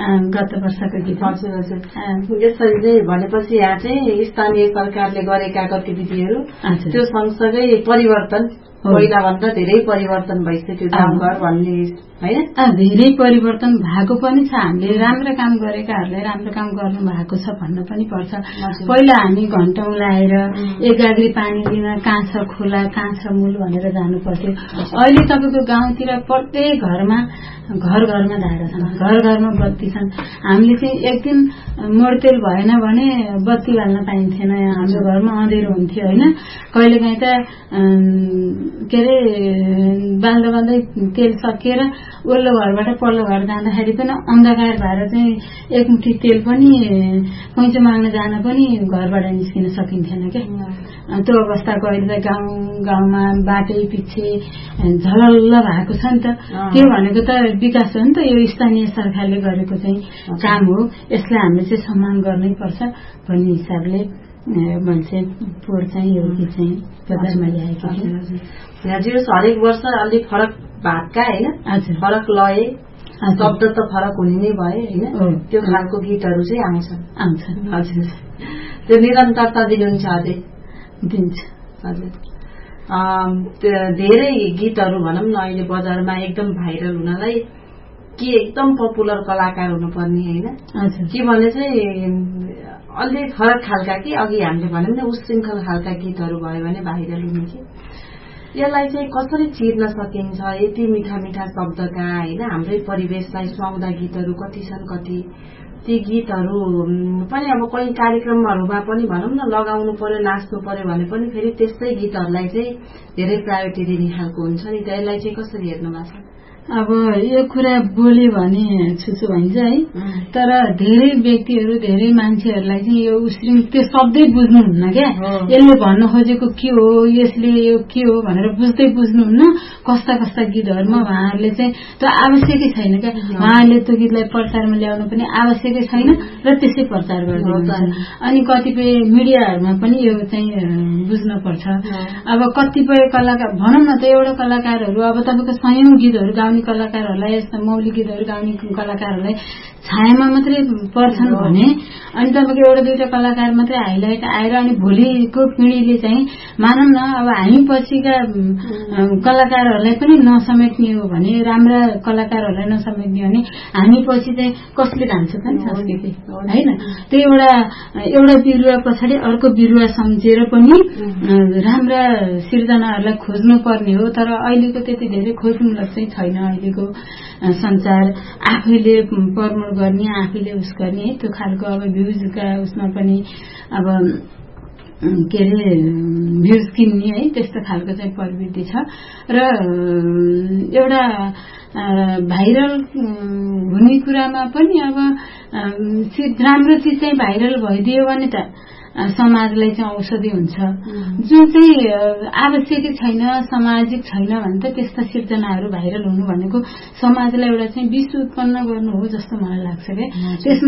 गत वर्षको गीत। हजुर हजुर। यसरी चाहिँ भनेपछि यहाँ चाहिँ स्थानीय सरकारले गरेका गतिविधिहरू त्यो सँगसँगै परिवर्तन पहिलाभन्दा धेरै परिवर्तन भइसक्यो गाउँघर भन्ने हैन? धेरै परिवर्तन भएको पनि छ। हामीले राम्रो काम गरेकाहरूलाई राम्रो काम गर्नु भएको छ भन्न पनि पर्छ। पहिला हामी घण्टौं लाएर एक गाग्री पानी लिन कहाँ छ खोला कहाँ छ मूल भनेर जानु पर्थ्यो। अहिले तपाईँको गाउँतिर प्रत्येक घरमा घर घरमा धारा छन्, घर घरमा बत्ती छन्। हामीले चाहिँ एक दिन मोडतेल भएन भने बत्ती बाल्न पाइन्थेन, हाम्रो घरमा अँधेरो हुन्थ्यो हैन। कहिलेकाहीँ त के अरे बाल्दा बाल्दै तेल सकिएर ओल्लो घरबाट पल्लो घर जाँदाखेरि पनि अन्धकार भएर चाहिँ एक मुठी तेल पनि पैँचो माग्न जान पनि घरबाट निस्किन सकिन्थेन क्या। त्यो अवस्थाको अहिले त गाउँमा बाटै पछि झलल्ल भएको छ नि त। त्यो भनेको त विकास हो नि त, यो स्थानीय सरकारले गरेको चाहिँ काम हो। यसलाई हामीले चाहिँ सम्मान गर्नै पर्छ भन्ने हिसाबले मैले चाहिँ पोहोर चाहिँ यो गीत चाहिँ बजारमा ल्याएको थिएँ। हजुर हरेक वर्ष अलिक फरक भागका हैन, फरक लय शब्द त फरक हुने नै भए हैन, त्यो खालको गीतहरू चाहिँ आउँछन्। हजुर त्यो निरन्तरता दिनुहुन्छ अझै? दिन्छ हजुर। धेरै गीतहरू भनौँ न अहिले बजारमा एकदम भाइरल हुनलाई कि एकदम पपुलर कलाकार हुनुपर्ने हैन, के भने चाहिँ अलि फरक खालका कि अघि हामीले भन्यौं नि उश्रृङ्खल खालका गीतहरू भयो भने भाइरल हुने कि यसलाई चाहिँ कसरी चिर्न सकिन्छ? यति मिठा मिठा शब्दका हैन हाम्रै परिवेशलाई सुहाउँदा गीतहरू कति छन्, कति ती गीतहरू पनि अब कोही कार्यक्रमहरूमा पनि भनौँ न लगाउनु पर्यो नाच्नु पर्यो भने पनि फेरि त्यस्तै गीतहरूलाई चाहिँ धेरै प्रायोरिटी दिने खालको हुन्छ नि। त्यसलाई चाहिँ कसरी हेर्नु भएको छ? अब यो कुरा बोल्यो भने छुछु भन्छ है, तर धेरै व्यक्तिहरू धेरै मान्छेहरूलाई चाहिँ यो त्यो शब्दै बुझ्नुहुन्न क्या। यसले भन्न खोजेको के हो, यसले यो के हो भनेर बुझ्नुहुन्न। कस्ता कस्ता गीतहरूमा उहाँहरूले चाहिँ त्यो आवश्यकै छैन क्या। उहाँहरूले त्यो गीतलाई प्रचारमा ल्याउनु पनि आवश्यकै छैन र त्यसै प्रचार गर्नुहुन्छ। अनि कतिपय मिडियाहरूमा पनि यो चाहिँ बुझ्नुपर्छ। अब कतिपय कलाकार भनौँ न त एउटा कलाकारहरू अब तपाईँको सयौं गीतहरू गाउने कलाकारहरूलाई, यस्ता मौलिक गीतहरू गाउने कलाकारहरूलाई छायामा मात्रै पर्छन् भने अनि तपाईँको एउटा दुईटा कलाकार मात्रै हाइलाइट आएर अनि भोलिको पिँढीले चाहिँ मानौँ न अब हामी पछिका कलाकारहरूलाई पनि नसमेट्ने हो भने, राम्रा कलाकारहरूलाई नसमेट्ने हो भने हामी पछि चाहिँ कसले धान्छ त नि संस्कृति हैन? त्यो एउटा बिरुवा पछाडि अर्को बिरुवा सम्झेर पनि राम्रा सिर्जनाहरूलाई खोज्नु पर्ने हो। तर अहिलेको त्यति धेरै खोजमूलक चाहिँ छैन। अहिलेको संसार आफैले प्रमोट गर्ने, आफैले उस गर्ने त्यो खालको अब भ्युजका उसमा पनि अब के अरे भ्युज किन्ने है त्यस्तो खालको चाहिँ प्रवृत्ति छ। र एउटा भाइरल हुने कुरामा पनि अब राम्रो चिज चाहिँ भाइरल भइदियो भने त समाजलाई चाहिँ औषधि हुन्छ। जुन चाहिँ आवश्यकै छैन, सामाजिक छैन भने त त्यस्ता सिर्जनाहरू भाइरल हुनु भनेको समाजलाई एउटा चाहिँ विष उत्पन्न गर्नु हो जस्तो मलाई लाग्छ क्या।